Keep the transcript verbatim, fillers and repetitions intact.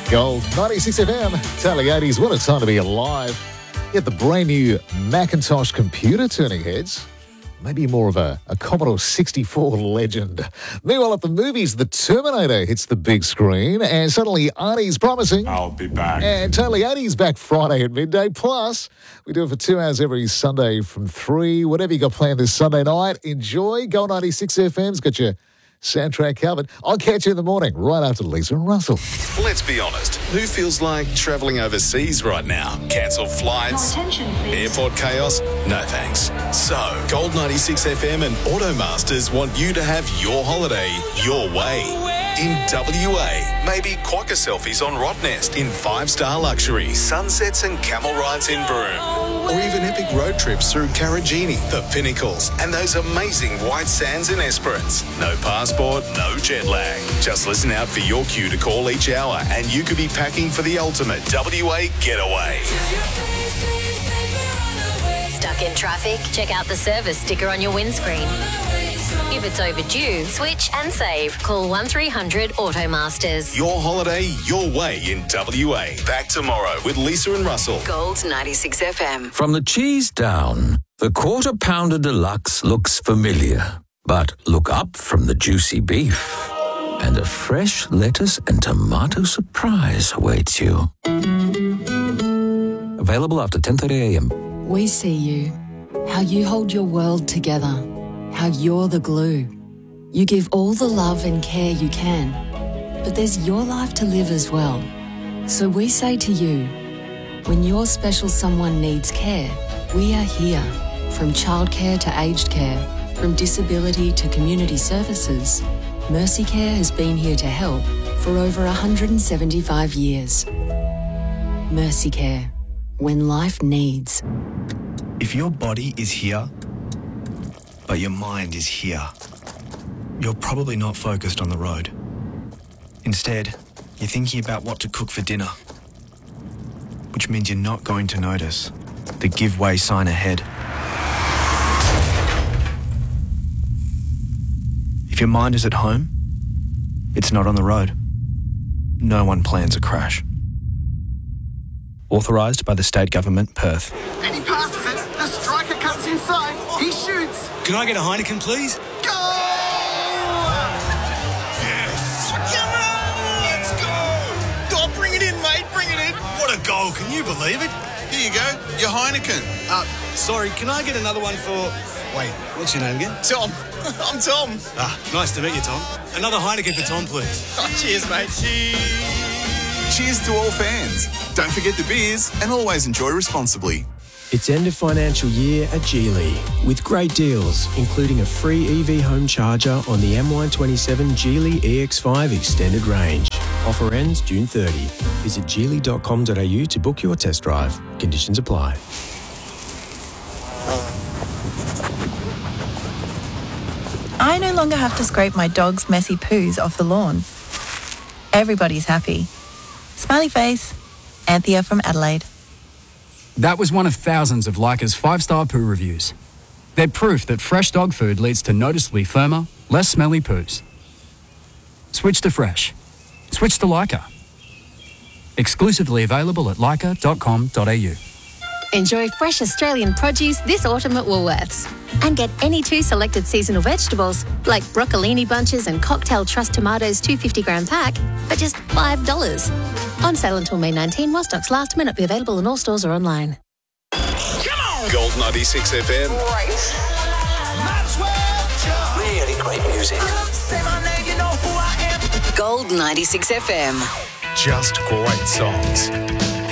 Gold ninety-six F M, Tally eighties. What a time to be alive. Get the brand new Macintosh computer turning heads. Maybe more of a, a Commodore sixty-four legend. Meanwhile, at the movies, The Terminator hits the big screen, and suddenly Arnie's promising. I'll be back. And Totally eighties back Friday at midday. Plus, we do it for two hours every Sunday from three. Whatever you got planned this Sunday night, enjoy. Gold ninety-six F M's got your soundtrack covered. I'll catch you in the morning, right after Lisa and Russell. Let's be honest. Who feels like travelling overseas right now? Cancelled flights? Airport chaos? No thanks. So, Gold ninety-six F M and Automasters want you to have your holiday your way. In W A, maybe quokka selfies on Rottnest in five-star luxury, sunsets and camel rides in Broome. Or even epic road trips through Carragini, the Pinnacles, and those amazing white sands in Esperance. No passport, no jet lag. Just listen out for your cue to call each hour and you could be packing for the ultimate W A getaway. Stuck in traffic? Check out the service sticker on your windscreen. If it's overdue, switch and save. Call one three hundred Automasters. Your holiday, your way in W A. Back tomorrow with Lisa and Russell. Gold ninety-six F M. From the cheese down, the Quarter Pounder Deluxe looks familiar. But look up from the juicy beef, and a fresh lettuce and tomato surprise awaits you. Available after ten thirty a m. We see you, how you hold your world together, how you're the glue. You give all the love and care you can, but there's your life to live as well. So we say to you, when your special someone needs care, we are here. From childcare to aged care, from disability to community services, Mercy Care has been here to help for over one hundred seventy-five years. Mercy Care, when life needs. If your body is here, but your mind is here, you're probably not focused on the road. Instead, you're thinking about what to cook for dinner, which means you're not going to notice the give way sign ahead. If your mind is at home, it's not on the road. No one plans a crash. Authorised by the State Government, Perth. And he passes it. The striker cuts inside. He shoots. Can I get a Heineken, please? Go! Yes! Come on, let's go! Oh, bring it in, mate, bring it in. What a goal, can you believe it? Here you go, your Heineken. Uh, sorry, can I get another one for... Wait, what's your name again? Tom. I'm Tom. Ah, nice to meet you, Tom. Another Heineken for Tom, please. Oh, cheers, mate. Cheers. Cheers to all fans. Don't forget the beers and always enjoy responsibly. It's end of financial year at Geely with great deals, including a free E V home charger on the M Y twenty-seven Geely E X five extended range. Offer ends June thirtieth. Visit geely dot com dot a u to book your test drive. Conditions apply. I no longer have to scrape my dog's messy poos off the lawn. Everybody's happy. Smiley face. Anthea from Adelaide. That was one of thousands of Leica's five-star poo reviews. They're proof that fresh dog food leads to noticeably firmer, less smelly poos. Switch to fresh. Switch to Leica. Exclusively available at leica dot com dot a u. Enjoy fresh Australian produce this autumn at Woolworths. And get any two selected seasonal vegetables, like broccolini bunches and cocktail trust tomatoes two hundred fifty gram pack, for just five dollars. On sale until May nineteenth, while stocks last, may not be available in all stores or online. Come on! Gold ninety-six F M. Right. Really great music. Gold ninety-six F M. Just great songs.